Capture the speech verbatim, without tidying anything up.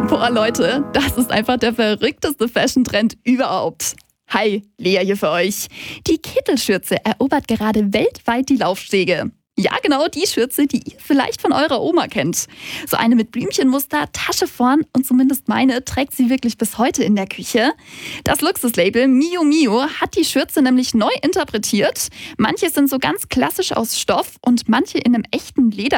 Boah, Leute, das ist einfach der verrückteste Fashion-Trend überhaupt. Hi, Lea hier für euch. Die Kittelschürze erobert gerade weltweit die Laufstege. Ja, genau, die Schürze, die ihr vielleicht von eurer Oma kennt. So eine mit Blümchenmuster, Tasche vorn und zumindest meine trägt sie wirklich bis heute in der Küche. Das Luxuslabel Mio Mio hat die Schürze nämlich neu interpretiert. Manche sind so ganz klassisch aus Stoff und manche in einem echten Leder.